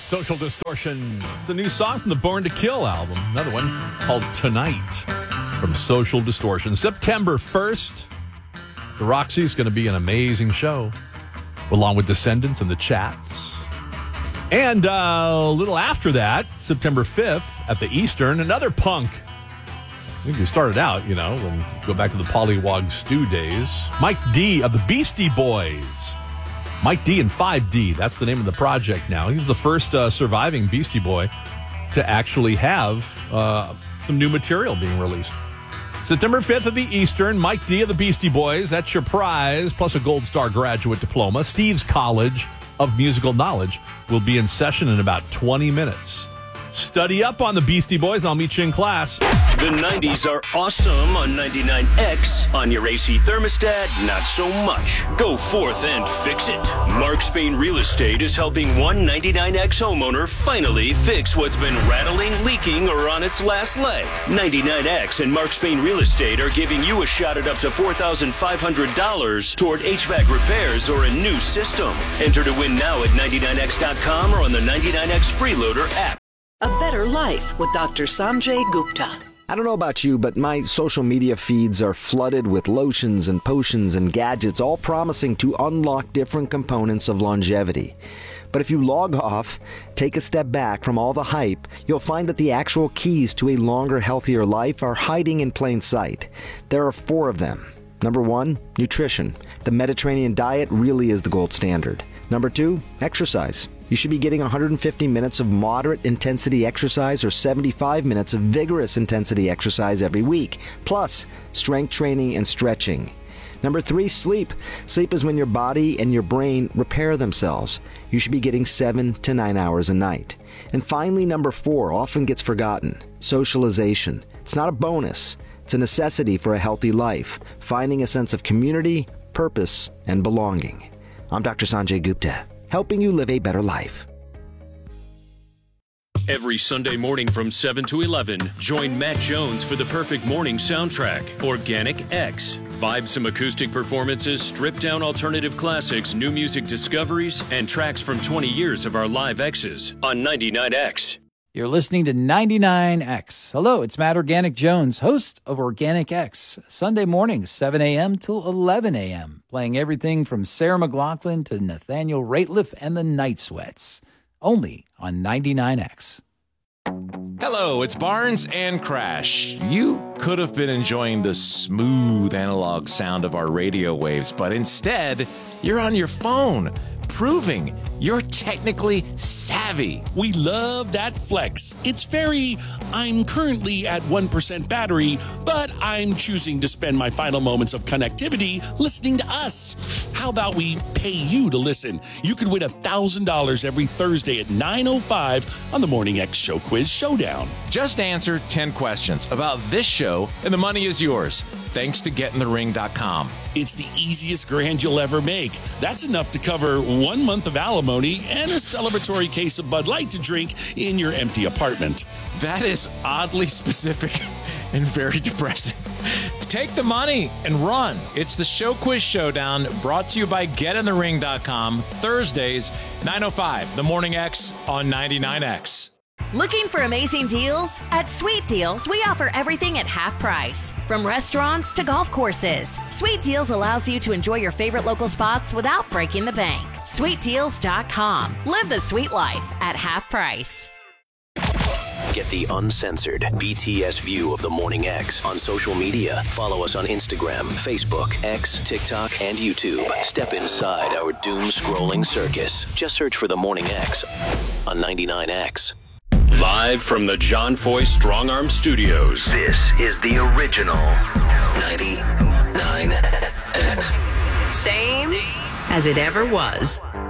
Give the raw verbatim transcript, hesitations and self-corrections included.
Social Distortion. It's a new song from the Born to Kill album. Another one called Tonight from Social Distortion. September first, the Roxy is going to be an amazing show, along with Descendants and the Chats. And uh, a little after that, September fifth, at the Eastern, another punk. I think you started out, you know, when you go back to the Pollywog Stew days. Mike D of the Beastie Boys. Mike D and five D, that's the name of the project now. He's the first uh, surviving Beastie Boy to actually have uh, some new material being released. September fifth at the Eastern, Mike D of the Beastie Boys. That's your prize, plus a Gold Star graduate diploma. Steve's College of Musical Knowledge will be in session in about twenty minutes. Study up on the Beastie Boys. I'll meet you in class. The nineties are awesome on ninety-nine X. On your A C thermostat, not so much. Go forth and fix it. Mark Spain Real Estate is helping one ninety-nine X homeowner finally fix what's been rattling, leaking, or on its last leg. ninety-nine X and Mark Spain Real Estate are giving you a shot at up to four thousand five hundred dollars toward H V A C repairs or a new system. Enter to win now at ninety-nine X dot com or on the ninety-nine X Freeloader app. A better life with Doctor Sanjay Gupta. I don't know about you, but my social media feeds are flooded with lotions and potions and gadgets, all promising to unlock different components of longevity. But if you log off, take a step back from all the hype, you'll find that the actual keys to a longer, healthier life are hiding in plain sight. There are four of them. Number one, nutrition. The Mediterranean diet really is the gold standard. Number two, exercise. You should be getting one hundred fifty minutes of moderate intensity exercise or seventy-five minutes of vigorous intensity exercise every week, plus strength training and stretching. Number three, sleep. Sleep is when your body and your brain repair themselves. You should be getting seven to nine hours a night. And finally, number four, often gets forgotten, socialization. It's not a bonus. It's a necessity for a healthy life, finding a sense of community, purpose, and belonging. I'm Doctor Sanjay Gupta, helping you live a better life. Every Sunday morning from seven to eleven, join Matt Jones for the perfect morning soundtrack, Organic X. Vibe some acoustic performances, stripped down alternative classics, new music discoveries, and tracks from twenty years of our live X's on ninety-nine X. You're listening to ninety-nine X. Hello, it's Matt Organic Jones, host of Organic X. Sunday mornings, seven a.m. till eleven a.m., playing everything from Sarah McLachlan to Nathaniel Rateliff and the Night Sweats. Only on ninety-nine X. Hello, it's Barnes and Crash. You could have been enjoying the smooth analog sound of our radio waves, but instead, you're on your phone, proving you're technically savvy. We love that flex. It's very, I'm currently at one percent battery, but I'm choosing to spend my final moments of connectivity listening to us. How about we pay you to listen? You could win one thousand dollars every Thursday at nine oh five on the Morning X Show Quiz Showdown. Just answer ten questions about this show, and the money is yours, thanks to get in the ring dot com. It's the easiest grand you'll ever make. That's enough to cover one month of alimony and a celebratory case of Bud Light to drink in your empty apartment. That is oddly specific and very depressing. Take the money and run. It's the Show Quiz Showdown, brought to you by get in the ring dot com, Thursdays, nine oh five, The Morning X on ninety-nine X. Looking for amazing deals? At Sweet Deals, we offer everything at half price. From restaurants to golf courses, Sweet Deals allows you to enjoy your favorite local spots without breaking the bank. sweet deals dot com. Live the sweet life at half price. Get the uncensored B T S view of the Morning X on social media. Follow us on Instagram, Facebook, X, TikTok, and YouTube. Step inside our doom-scrolling circus. Just search for the Morning X on ninety-nine X. Live from the John Foy Strong Arm Studios. This is the original ninety-nine X. Same as it ever was.